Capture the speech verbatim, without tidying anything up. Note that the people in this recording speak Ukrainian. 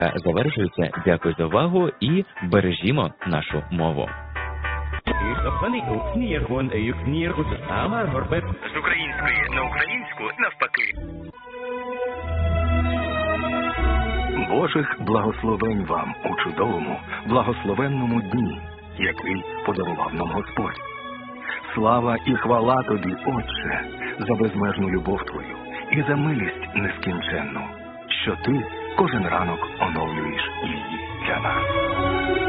завершується. Дякую за увагу і бережімо нашу мову. З української на українську навпаки. Божих благословень вам у чудовому, благословенному дні, який подарував нам Господь. Слава і хвала Тобі, Отче, за безмежну любов Твою і за милість нескінченну, що Ти кожен ранок оновлюєш її для нас.